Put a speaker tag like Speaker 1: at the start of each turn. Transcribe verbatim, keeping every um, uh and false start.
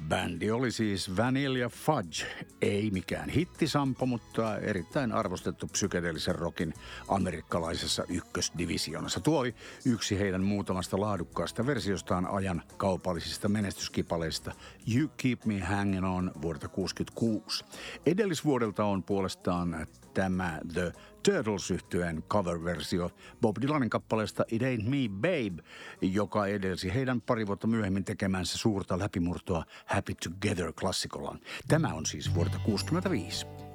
Speaker 1: Bändi oli siis Vanilla Fudge, ei mikään hittisampo, mutta erittäin arvostettu psykedeellisen rockin amerikkalaisessa ykkösdivisioonassa. Tuo oli yksi heidän muutamasta laadukkaasta versiostaan ajan kaupallisista menestyskipaleista You Keep Me Hanging On vuodelta kuusikymmentäkuusi. Edellisvuodelta on puolestaan tämä The Turtles-yhtyeen cover-versio Bob Dylanin kappaleesta It Ain't Me Babe, joka edelsi heidän pari vuotta myöhemmin tekemänsä suurta läpimurtoa Happy Together -klassikollaan. Tämä on siis vuodelta kuusikymmentäviisi.